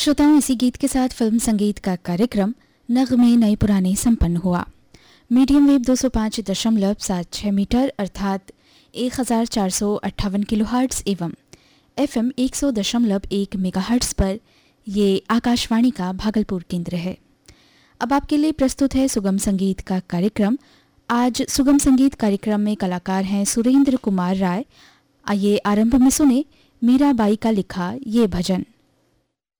श्रोताओं, इसी गीत के साथ फिल्म संगीत का कार्यक्रम नगमे नए पुराने संपन्न हुआ। मीडियम वेव 205.76 मीटर अर्थात 1458 किलोहर्ट्ज एवं FM 100.1 मेगाहर्ट्ज पर ये आकाशवाणी का भागलपुर केंद्र है। अब आपके लिए प्रस्तुत है सुगम संगीत का कार्यक्रम। आज सुगम संगीत कार्यक्रम में कलाकार हैं सुरेंद्र कुमार राय। आइए आरंभ में सुने मीराबाई का लिखा ये भजन।